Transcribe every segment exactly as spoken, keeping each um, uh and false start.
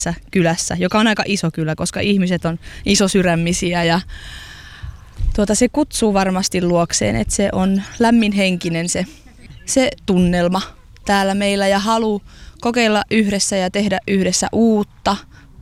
kylässä, joka on aika iso kylä, koska ihmiset on isosydämisiä ja tuota, se kutsuu varmasti luokseen, että se on lämminhenkinen se, se tunnelma täällä meillä ja halu kokeilla yhdessä ja tehdä yhdessä uutta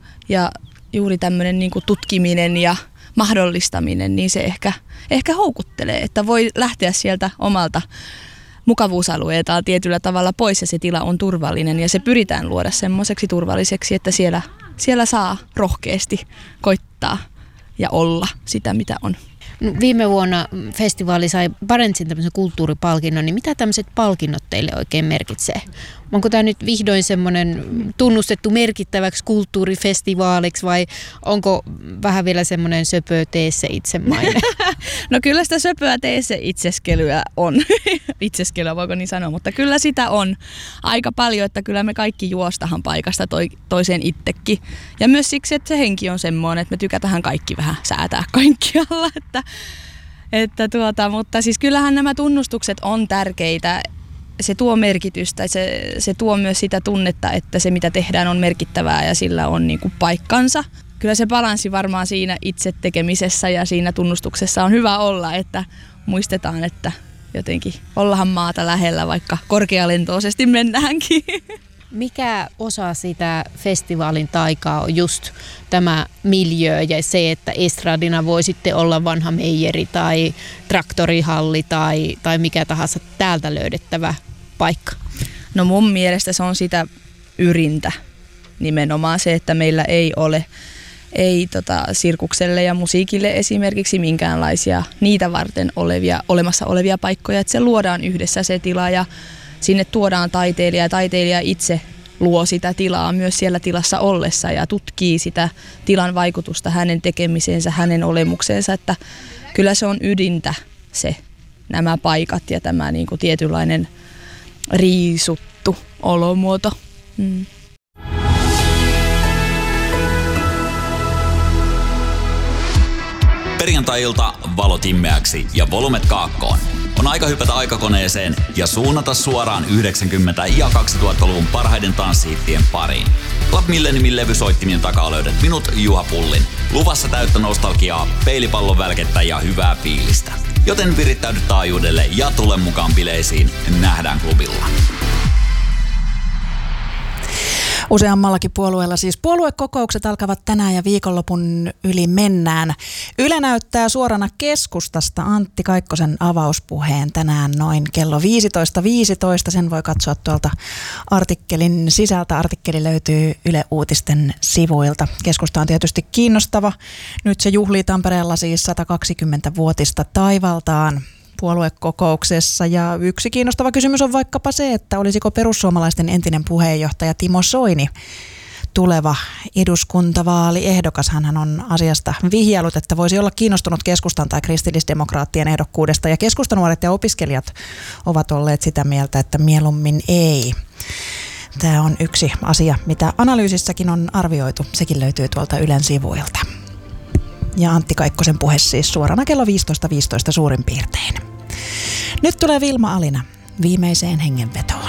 ja juuri tämmöinen niin kuin tutkiminen ja mahdollistaminen, niin se ehkä, ehkä houkuttelee, että voi lähteä sieltä omalta mukavuusalueeltaan tietyllä tavalla pois ja se tila on turvallinen ja se pyritään luoda semmoiseksi turvalliseksi, että siellä, siellä saa rohkeasti koittaa ja olla sitä, mitä on. No, viime vuonna festivaali sai Barentsin tämmöisen kulttuuripalkinnon, niin mitä tämmöiset palkinnot teille oikein merkitsee? Onko tämä nyt vihdoin semmoinen tunnustettu merkittäväksi kulttuurifestivaaliksi vai onko vähän vielä semmoinen söpö tee se itsemainen? No kyllä sitä söpöä tee se itseskelyä on. Itseskelyä voiko niin sanoa, mutta kyllä sitä on aika paljon, että kyllä me kaikki juostahan paikasta toi, toiseen itsekin. Ja myös siksi, että se henki on semmoinen, että me tykätään kaikki vähän säätää kaikkialla. Että, että tuota, mutta siis kyllähän nämä tunnustukset on tärkeitä. Se tuo merkitystä, se, se tuo myös sitä tunnetta, että se mitä tehdään on merkittävää ja sillä on niin kuin paikkansa. Kyllä se balanssi varmaan siinä itse tekemisessä ja siinä tunnustuksessa on hyvä olla, että muistetaan, että jotenkin ollaan maata lähellä, vaikka korkealentoisesti mennäänkin. Mikä osa sitä festivaalin taikaa on just tämä miljöö ja se, että estradina voi sitten olla vanha meijeri tai traktorihalli tai, tai mikä tahansa täältä löydettävä paikka? No mun mielestä se on sitä yrintä nimenomaan se, että meillä ei ole ei tota, sirkukselle ja musiikille esimerkiksi minkäänlaisia niitä varten olevia, olemassa olevia paikkoja, että se luodaan yhdessä se tila ja sinne tuodaan taiteilija ja taiteilija itse luo sitä tilaa myös siellä tilassa ollessa ja tutkii sitä tilan vaikutusta hänen tekemiseensä, hänen olemukseensa, että kyllä se on ydintä se nämä paikat ja tämä niin kuin tietynlainen riisuttu olomuoto. Mm. Perjantai-ilta valot immeäksi ja volumet kaakkoon. On aika hypätä aikakoneeseen ja suunnata suoraan yhdeksänkymmentä- ja kaksituhattaluvun parhaiden tanssihittien pariin. Club Milleniumin levysoittimien takaa löydät minut, Juha Pullin. Luvassa täyttä nostalgiaa, peilipallon välkettä ja hyvää fiilistä. Joten virittäydy taajuudelle ja tule mukaan bileisiin. Nähdään klubilla. Useammallakin puolueella siis puoluekokoukset alkavat tänään ja viikonlopun yli mennään. Yle näyttää suorana keskustasta Antti Kaikkosen avauspuheen tänään noin kello viisitoista viisitoista. Sen voi katsoa tuolta artikkelin sisältä. Artikkeli löytyy Yle Uutisten sivuilta. Keskusta on tietysti kiinnostava. Nyt se juhlii Tampereella siis sata kaksikymmentä vuotista taivaltaan puoluekokouksessa. Ja yksi kiinnostava kysymys on vaikkapa se, että olisiko perussuomalaisten entinen puheenjohtaja Timo Soini tuleva eduskuntavaaliehdokas. Hän on asiasta vihjailut, että voisi olla kiinnostunut keskustan tai kristillisdemokraattien ehdokkuudesta. Ja keskustanuoret ja opiskelijat ovat olleet sitä mieltä, että mieluummin ei. Tämä on yksi asia, mitä analyysissäkin on arvioitu. Sekin löytyy tuolta Ylen sivuilta. Ja Antti Kaikkosen puhe siis suorana kello viisitoista viisitoista suurin piirtein. Nyt tulee Vilma Alina viimeiseen hengenvetoon.